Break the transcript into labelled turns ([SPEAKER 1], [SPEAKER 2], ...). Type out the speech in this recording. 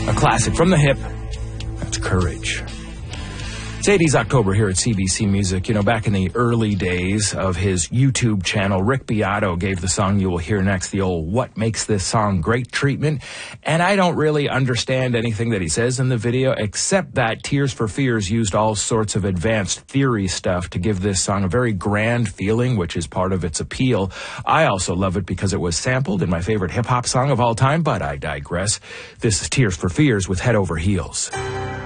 [SPEAKER 1] A classic from the hip. That's Courage. It's 80s October here at CBC Music. You know, back in the early days of his YouTube channel, Rick Beato gave the song you will hear next the old "What Makes This Song Great" treatment. And I don't really understand anything that he says in the video, except that Tears for Fears used all sorts of advanced theory stuff to give this song a very grand feeling, which is part of its appeal. I also love it because it was sampled in my favorite hip-hop song of all time, but I digress. This is Tears for Fears with Head Over Heels.